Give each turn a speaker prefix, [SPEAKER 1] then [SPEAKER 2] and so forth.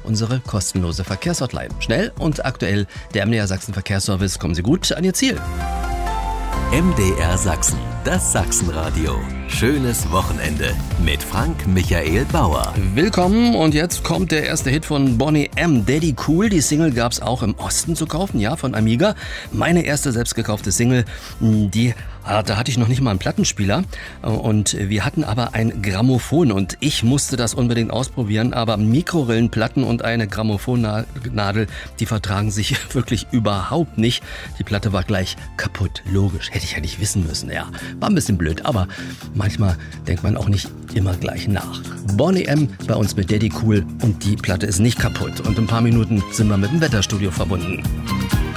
[SPEAKER 1] unsere kostenlose Verkehrshotline. Schnell und aktuell der MDR Sachsen Verkehrsservice. Kommen Sie gut an Ihr Ziel.
[SPEAKER 2] MDR Sachsen, das Sachsenradio. Schönes Wochenende mit Frank Michael Bauer.
[SPEAKER 1] Willkommen und jetzt kommt der erste Hit von Boney M. Daddy Cool. Die Single gab es auch im Osten zu kaufen, ja, von Amiga. Meine erste selbst gekaufte Single, da hatte ich noch nicht mal einen Plattenspieler und wir hatten aber ein Grammophon und ich musste das unbedingt ausprobieren, aber Mikrorillenplatten und eine Grammophonnadel, die vertragen sich wirklich überhaupt nicht. Die Platte war gleich kaputt, logisch, hätte ich ja nicht wissen müssen, ja. War ein bisschen blöd, aber manchmal denkt man auch nicht immer gleich nach. Boney M. bei uns mit Daddy Cool und die Platte ist nicht kaputt und in ein paar Minuten sind wir mit dem Wetterstudio verbunden.